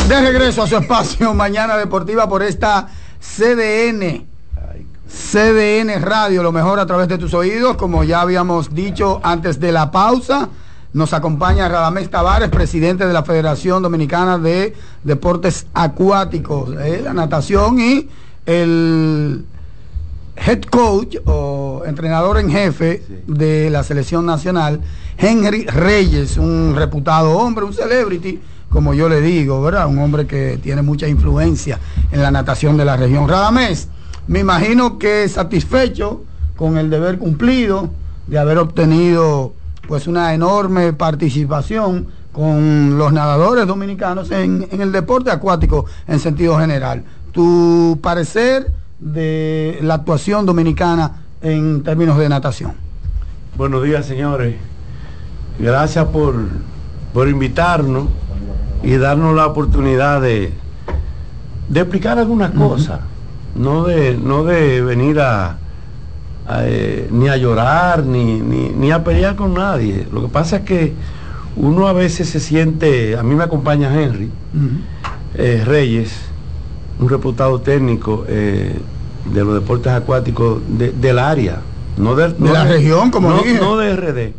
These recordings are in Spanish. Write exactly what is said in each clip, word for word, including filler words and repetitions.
De regreso a su espacio Mañana Deportiva por esta C D N. C D N Radio, lo mejor a través de tus oídos. Como ya habíamos dicho antes de la pausa, nos acompaña Radamés Tavares, presidente de la Federación Dominicana de Deportes Acuáticos, eh, la natación, y el head coach o entrenador en jefe sí. de la selección nacional, Henry Reyes, un reputado hombre, un celebrity, como yo le digo, ¿verdad? Un hombre que tiene mucha influencia en la natación de la región. Radamés, me imagino que satisfecho con el deber cumplido de haber obtenido pues una enorme participación con los nadadores dominicanos en, en el deporte acuático en sentido general. Tu parecer de la actuación dominicana en términos de natación. Buenos días, señores. Gracias por, por invitarnos y darnos la oportunidad de, de explicar algunas uh-huh. cosas, no de, no de venir a, a eh, ni a llorar ni, ni, ni a pelear con nadie. Lo que pasa es que uno a veces se siente, a mí me acompaña Henry uh-huh. eh, Reyes, un reputado técnico eh, de los deportes acuáticos de, del área, no de, de no la de, región, como no, dije. no de R D.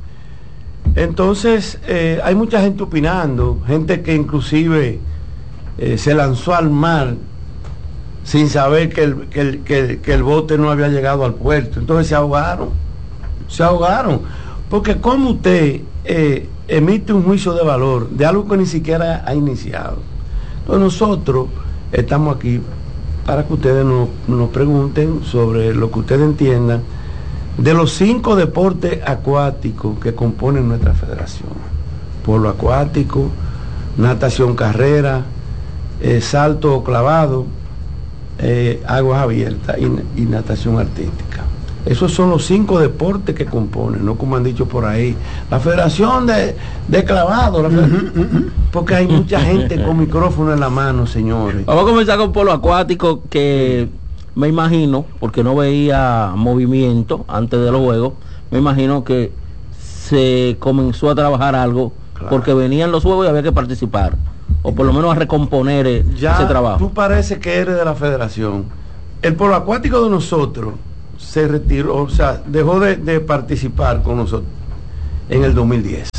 Entonces eh, hay mucha gente opinando, gente que inclusive eh, se lanzó al mar sin saber que el, que, el, que, el, que el bote no había llegado al puerto. Entonces se ahogaron, se ahogaron, porque como usted eh, emite un juicio de valor de algo que ni siquiera ha iniciado. Entonces nosotros estamos aquí para que ustedes nos, nos pregunten sobre lo que ustedes entiendan de los cinco deportes acuáticos que componen nuestra federación: polo acuático, natación carrera, eh, salto o clavado, eh, aguas abiertas y, y natación artística. Esos son los cinco deportes que componen, no como han dicho por ahí, la federación de, de clavado, la federación, uh-huh, uh-huh. porque hay mucha gente con micrófono en la mano, señores. Vamos a comenzar con polo acuático, que me imagino, porque no veía movimiento antes de los juegos, me imagino que se comenzó a trabajar algo, claro. porque venían los juegos y había que participar, o por lo menos a recomponer ya ese trabajo. Tú parece que eres de la federación. El polo acuático de nosotros se retiró, o sea, dejó de, de participar con nosotros en el dos mil diez.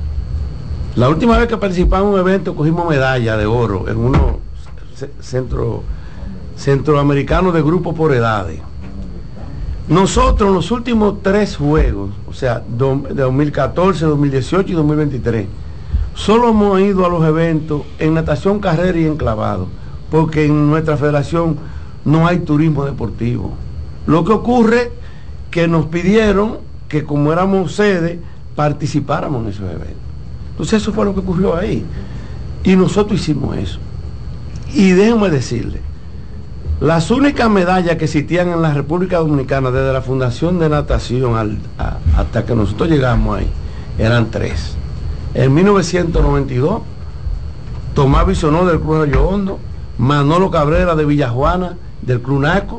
La última vez que participamos en un evento cogimos medalla de oro en uno centro centroamericano de grupo por edades. Nosotros en los últimos tres juegos, o sea, do, de dos mil catorce, dos mil dieciocho y dos mil veintitrés, solo hemos ido a los eventos en natación carrera y en clavado, porque en nuestra federación no hay turismo deportivo. Lo que ocurre que nos pidieron que, como éramos sede, participáramos en esos eventos. Entonces eso fue lo que ocurrió ahí. Y nosotros hicimos eso. Y déjenme decirle, las únicas medallas que existían en la República Dominicana desde la Fundación de Natación al, a, hasta que nosotros llegamos ahí, eran tres. En mil novecientos noventa y dos, Tomás Bisonó del Club Arroyo Hondo, Manolo Cabrera de Villajuana del Club Naco,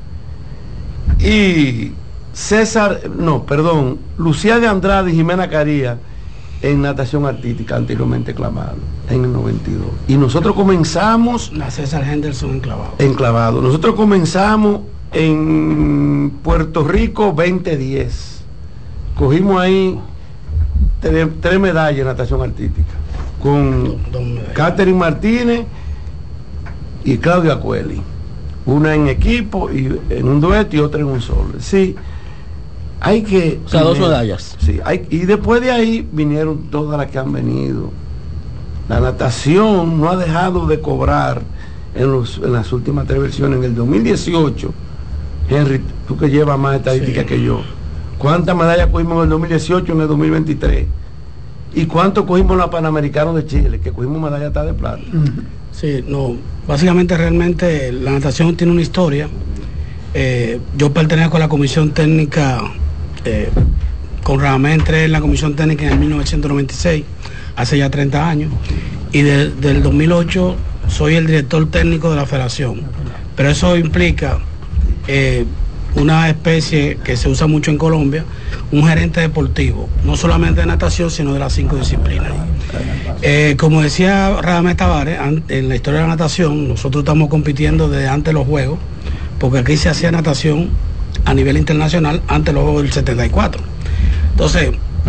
y César, no, perdón, Lucía de Andrade y Jimena Caría en natación artística, anteriormente clavado, en el noventa y dos. Y nosotros comenzamos... La César Henderson en clavado. En clavado. Nosotros comenzamos en Puerto Rico veinte diez. Cogimos ahí tres, tres medallas en natación artística, con Catherine Martínez y Claudia Cueli. Una en equipo y en un dueto y otra en un solo. Sí, hay que... O sea, dos medallas. Sí, hay, y después de ahí vinieron todas las que han venido. La natación no ha dejado de cobrar en, los, en las últimas tres versiones. En el dos mil dieciocho, Henry, tú que llevas más estadísticas sí. que yo, ¿cuántas medallas cogimos en el dos mil dieciocho, en el dos mil veintitrés? ¿Y cuánto cogimos en la Panamericana de Chile, que cogimos medalla hasta de plata? Uh-huh. Sí, no, básicamente realmente la natación tiene una historia. Eh, yo pertenezco a la comisión técnica, eh, con Radamés entré en la comisión técnica en el mil novecientos noventa y seis, hace ya treinta años, y de, del dos mil ocho soy el director técnico de la federación. Pero eso implica eh, una especie que se usa mucho en Colombia, un gerente deportivo, no solamente de natación, sino de las cinco disciplinas. Eh, como decía Radamés Tavares, en la historia de la natación, nosotros estamos compitiendo desde antes de los Juegos, porque aquí se hacía natación a nivel internacional antes de los Juegos del setenta y cuatro. Entonces,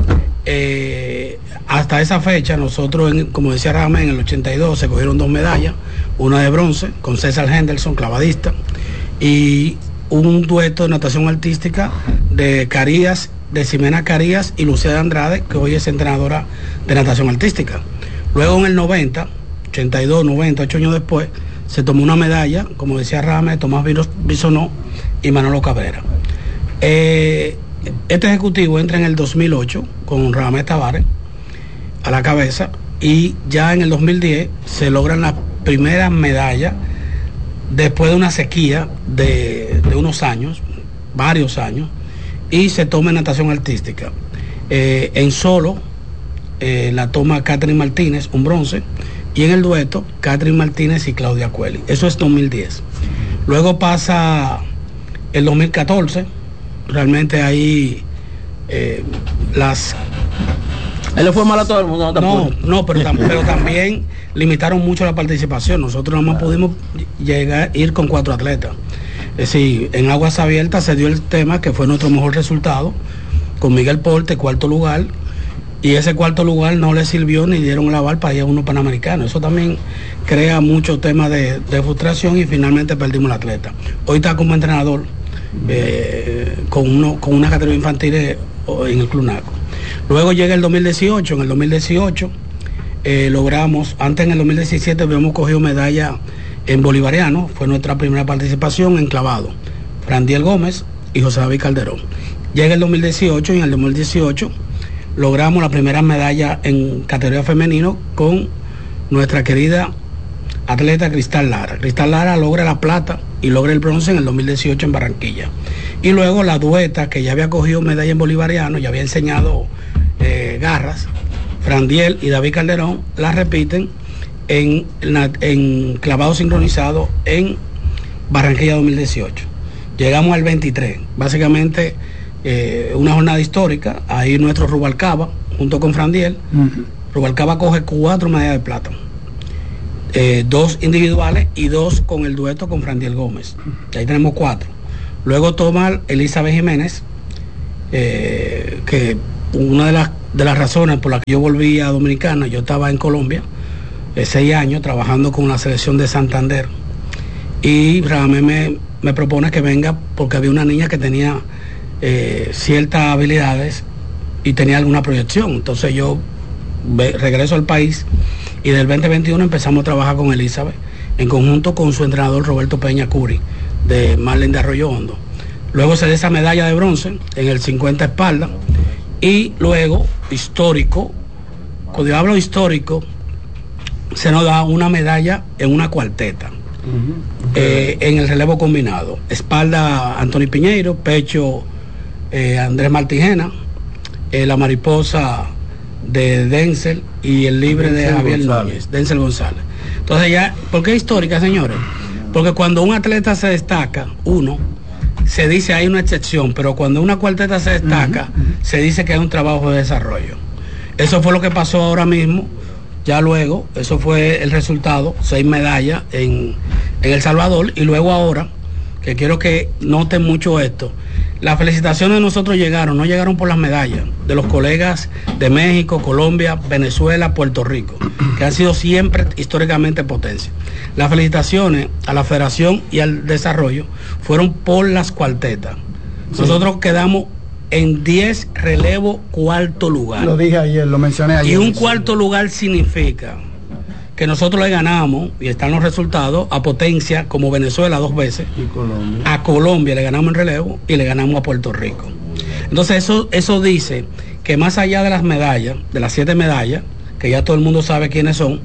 eh, hasta esa fecha, nosotros, en, como decía Radamés, en el ochenta y dos se cogieron dos medallas, una de bronce con César Henderson, clavadista, y un dueto de natación artística de Carías, de Ximena Carías y Lucía de Andrade, que hoy es entrenadora de natación artística. Luego en el noventa, ochenta y dos, noventa, ocho años después, se tomó una medalla, como decía Radamés, Tomás Bisonó y Manolo Cabrera. Eh, este ejecutivo entra en el dos mil ocho con Radamés Tavares a la cabeza, y ya en el dos mil diez se logran las primeras medallas después de una sequía de, de unos años, varios años, y se toma en natación artística. Eh, en solo eh, la toma Catherine Martínez, un bronce, y en el dueto Catherine Martínez y Claudia Cueli. Eso es dos mil diez. Luego pasa el dos mil catorce, realmente ahí eh, las... Él le fue mal a todo el mundo. No, no, no pero, tam pero también limitaron mucho la participación. Nosotros nada más pudimos llegar, ir con cuatro atletas. Es decir, en aguas abiertas se dio el tema que fue nuestro mejor resultado, con Miguel Porte, cuarto lugar, y ese cuarto lugar no le sirvió ni dieron el aval para ir a uno panamericano. Eso también crea mucho tema de, de frustración, y finalmente perdimos el atleta. Hoy está como entrenador eh, con, uno, con una categoría infantil en el Club Naco. Luego llega el dos mil dieciocho, en el dos mil dieciocho eh, logramos, antes en el dos mil diecisiete habíamos cogido medalla en bolivariano, fue nuestra primera participación en clavado, Frandiel Gómez y José David Calderón. Llega el dos mil dieciocho y en el dos mil dieciocho logramos la primera medalla en categoría femenino con nuestra querida atleta Cristal Lara. Cristal Lara logra la plata y logra el bronce en el dos mil dieciocho en Barranquilla. Y luego la dueta, que ya había cogido medalla en bolivariano, ya había enseñado eh, garras, Frandiel y David Calderón, la repiten en, en clavado sincronizado en Barranquilla dos mil dieciocho. Llegamos al veintitrés, básicamente eh, una jornada histórica. Ahí nuestro Rubalcaba, junto con Frandiel, uh-huh. Rubalcaba coge cuatro medallas de plata. Eh, dos individuales y dos con el dueto con Frandiel Gómez. Ahí tenemos cuatro. Luego toma Elizabeth Jiménez, eh, que una de las, de las razones por las que yo volví a Dominicana, yo estaba en Colombia, eh, seis años, trabajando con la selección de Santander, y Radamés me, me propone que venga porque había una niña que tenía eh, ciertas habilidades y tenía alguna proyección. Entonces yo ve, regreso al país, y del veinte veintiuno empezamos a trabajar con Elizabeth, en conjunto con su entrenador Roberto Peña Curi, de Marlene de Arroyo Hondo. Luego se da esa medalla de bronce en el cincuenta espalda, y luego, histórico, cuando yo hablo histórico, se nos da una medalla en una cuarteta, uh-huh. eh, en el relevo combinado. Espalda Anthony Piñeiro, pecho eh, Andrés Martigena, eh, la mariposa de Denzel y el libre Denzel de Javier González. Núñez, Denzel González. Entonces ya, ¿por qué histórica, señores? Porque cuando un atleta se destaca, uno, se dice hay una excepción, pero cuando una cuarteta se destaca, uh-huh. se dice que hay un trabajo de desarrollo. Eso fue lo que pasó ahora mismo. Ya luego, eso fue el resultado, seis medallas en, en El Salvador, y luego ahora, que quiero que noten mucho esto, las felicitaciones de nosotros llegaron, no llegaron por las medallas, de los colegas de México, Colombia, Venezuela, Puerto Rico, que han sido siempre históricamente potencia. Las felicitaciones a la Federación y al Desarrollo fueron por las cuartetas. Sí. Nosotros quedamos en diez relevo cuarto lugar. Lo dije ayer, lo mencioné ayer. Y un cuarto lugar significa que nosotros le ganamos, y están los resultados, a potencia como Venezuela dos veces, y Colombia. A Colombia le ganamos en relevo y le ganamos a Puerto Rico. Entonces eso, eso dice que más allá de las medallas, de las siete medallas, que ya todo el mundo sabe quiénes son,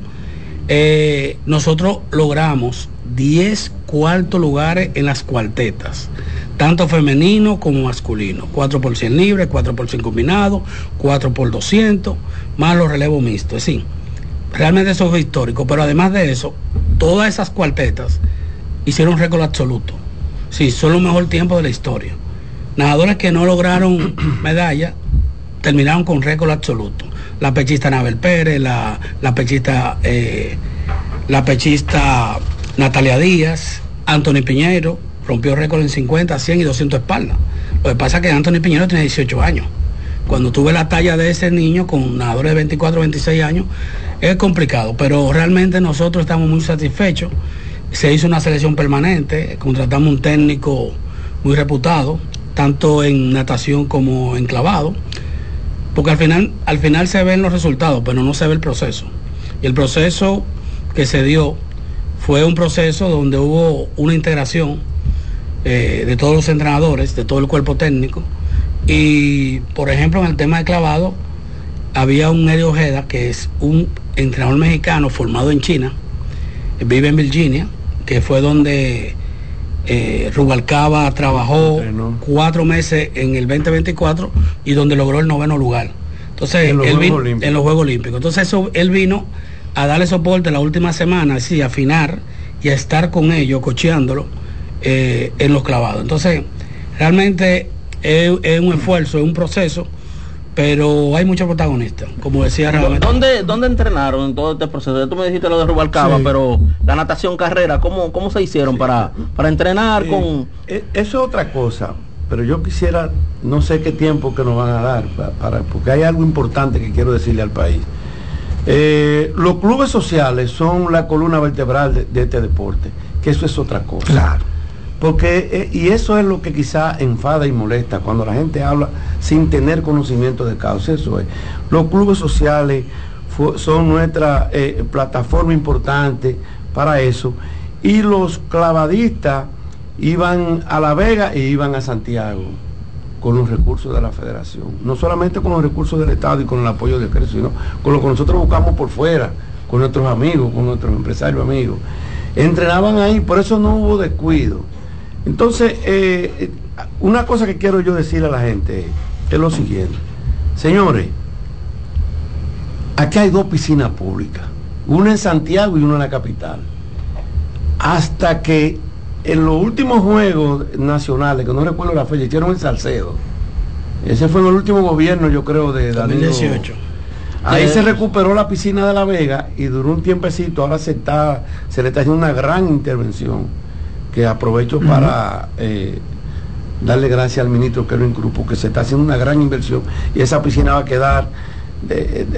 eh, nosotros logramos diez cuartos lugares en las cuartetas, tanto femenino como masculino, cuatro por cien libres, cuatro por cien combinados, cuatro por doscientos, más los relevos mixtos. Es decir, realmente eso es histórico, pero además de eso, todas esas cuartetas hicieron récord absoluto. Sí, son los mejores tiempos de la historia. Nadadores que no lograron medalla terminaron con récord absoluto. la pechista Nabel Pérez, la, la pechista eh, la pechista Natalia Díaz, Anthony Piñero, rompió récord en cincuenta, cien y doscientos espaldas. Lo que pasa es que Anthony Piñero tiene dieciocho años. Cuando tuve la talla de ese niño con nadadores de veinticuatro, veintiséis años, es complicado, pero realmente nosotros estamos muy satisfechos. Se hizo una selección permanente, contratamos un técnico muy reputado, tanto en natación como en clavado, porque al final, al final se ven los resultados, pero no se ve el proceso. Y el proceso que se dio fue un proceso donde hubo una integración eh, de todos los entrenadores, de todo el cuerpo técnico. Y, por ejemplo, en el tema de clavado, había un Eddie Ojeda, que es un entrenador mexicano formado en China, vive en Virginia, que fue donde eh, Rubalcaba trabajó cuatro meses en el veinte veinticuatro y donde logró el noveno lugar. Entonces, en los, él Juegos, vino, Olímpicos. En los Juegos Olímpicos. Entonces, eso, él vino a darle soporte la última semana, así, a afinar y a estar con ellos, cocheándolo eh, en los clavados. Entonces, realmente es, es un esfuerzo, es un proceso, pero hay muchos protagonistas, como decía realmente. ¿Dónde, ¿Dónde entrenaron en todo este proceso? Tú me dijiste lo de Rubalcaba, sí. Pero la natación carrera, ¿cómo, cómo se hicieron sí. para, para entrenar eh, con...? Eh, eso es otra cosa, pero yo quisiera, no sé qué tiempo que nos van a dar, para, para, porque hay algo importante que quiero decirle al país. Eh, los clubes sociales son la columna vertebral de, de este deporte, que eso es otra cosa. Claro. Porque, eh, y eso es lo que quizá enfada y molesta cuando la gente habla sin tener conocimiento de causa. Eso es. Los clubes sociales fu- son nuestra eh, plataforma importante para eso. Y los clavadistas iban a La Vega e iban a Santiago con los recursos de la federación. No solamente con los recursos del Estado y con el apoyo del C R E S, sino con lo que nosotros buscamos por fuera, con nuestros amigos, con nuestros empresarios amigos. Entrenaban ahí, por eso no hubo descuido. Entonces, eh, una cosa que quiero yo decirle a la gente es lo siguiente. Señores, aquí hay dos piscinas públicas, una en Santiago y una en la capital. Hasta que en los últimos Juegos Nacionales, que no recuerdo la fecha, hicieron en Salcedo. Ese fue en el último gobierno, yo creo, de Danilo. dos mil dieciocho. Ahí Eh, se recuperó la piscina de La Vega y duró un tiempecito. Ahora se está, se le está haciendo una gran intervención, que aprovecho para eh, darle gracias al ministro Kelvin Cruz, porque se está haciendo una gran inversión y esa piscina va a quedar de, de